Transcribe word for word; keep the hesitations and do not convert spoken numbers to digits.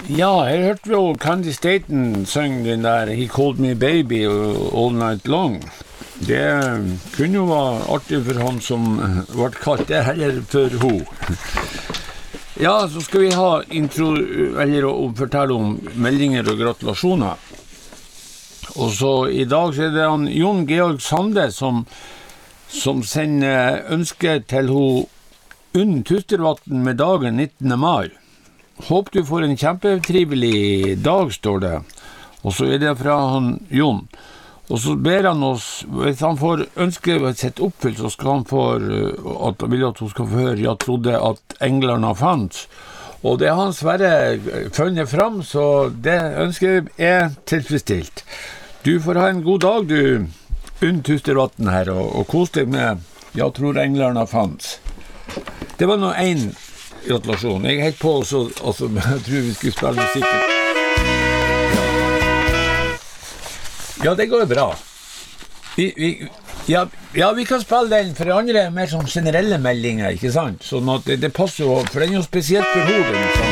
Ja, jeg hørte jo Candy Staten synge den der He Called Me Baby All Night Long. Det kunne jo være artig for han som ble kalt det, eller for ho. Ja, så skal vi ha intro, eller å fortelle om meldinger og gratulasjoner. Og så i dag så er det han Jon Georg Sande som, som sender ønske til ho Unn Tustervatn med dagen nittende mai. Håp du får en kjempetrivelig dag, står det. Og så er det fra han Jon. Og så ber han oss, hvis han får ønske sett oppfylt, så skal han få, at han vil at hun skal få høre, jeg trodde at englarna fanns. Og det har han Sverre funnet fram, så det ønsket er tilfredsstilt. Du får ha en god dag, du, Unn Tustervatn her, og, og kos deg med jeg tror englarna fanns. Det var nå en gratulasjon. Jeg er helt på, så altså, jeg tror vi skulle spille musikken. Ja. ja, det går bra. Vi, vi, ja, ja, vi kan spille den, for det andre er mer sånn generelle meldinger, ikke sant? Sånn at det, det passer jo, for den er jo spesielt for hodet, liksom.